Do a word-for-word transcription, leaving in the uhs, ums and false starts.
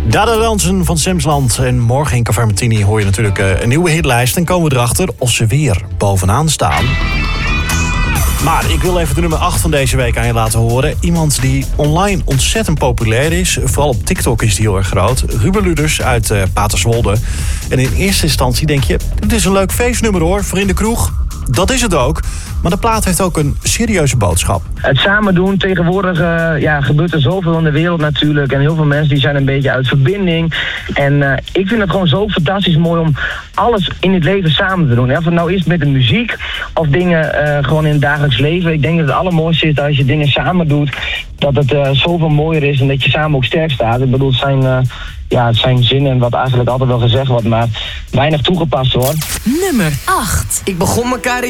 Dada Dansen van Simsland. En morgen in Café Martini hoor je natuurlijk uh, een nieuwe hitlijst. En komen we erachter of ze weer bovenaan staan. Maar ik wil even de nummer acht van deze week aan je laten horen. Iemand die online ontzettend populair is. Vooral op TikTok is die heel erg groot. Ruben Luders uit uh, Paterswolde. En in eerste instantie denk je, dit is een leuk feestnummer hoor, voor in de kroeg. Dat is het ook. Maar de plaat heeft ook een serieuze boodschap. Het samen doen, tegenwoordig uh, ja, gebeurt er zoveel in de wereld natuurlijk. En heel veel mensen die zijn een beetje uit verbinding. En uh, ik vind het gewoon zo fantastisch mooi om alles in het leven samen te doen. Of het nou is met de muziek of dingen uh, gewoon in het dagelijks leven. Ik denk dat het allermooiste is dat als je dingen samen doet, dat het uh, zoveel mooier is en dat je samen ook sterk staat. Ik bedoel, het zijn, uh, ja, het zijn zinnen wat eigenlijk altijd wel gezegd wordt, maar weinig toegepast wordt. Nummer acht. Ik begon mijn carrière